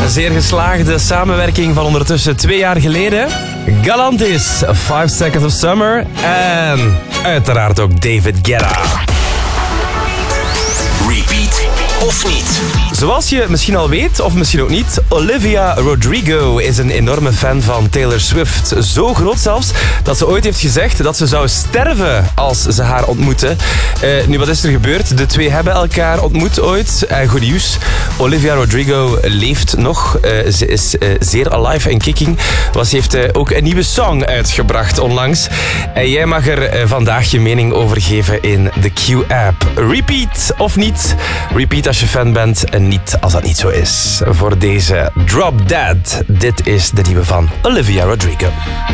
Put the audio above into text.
zeer geslaagde samenwerking van ondertussen 2 jaar geleden. Galantis, 5 Seconds of Summer en uiteraard ook David Guetta. Repeat of niet? Zoals je misschien al weet, of misschien ook niet, Olivia Rodrigo is een enorme fan van Taylor Swift. Zo groot zelfs, dat ze ooit heeft gezegd dat ze zou sterven als ze haar ontmoette. Nu, wat is er gebeurd? De twee hebben elkaar ontmoet ooit. Goed nieuws, Olivia Rodrigo leeft nog. Ze is zeer alive en kicking. Ze heeft ook een nieuwe song uitgebracht onlangs. En jij mag er vandaag je mening over geven in de Q-app. Repeat of niet? Repeat als je fan bent en niet als dat niet zo is. Voor deze Drop Dead. Dit is de nieuwe van Olivia Rodrigo.